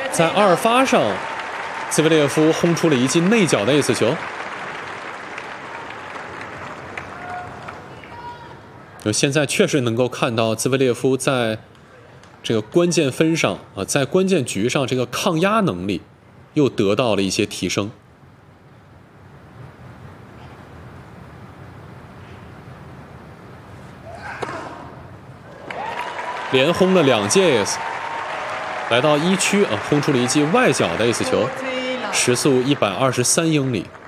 在二发上，兹维列夫轰出了一记内角的 ace 球。就现在确实能够看到兹维列夫在这个关键分上啊，在关键局上这个抗压能力又得到了一些提升。连轰了2记 ace， 来到1区啊，轰出了一记外角的 ace 球，时速123英里。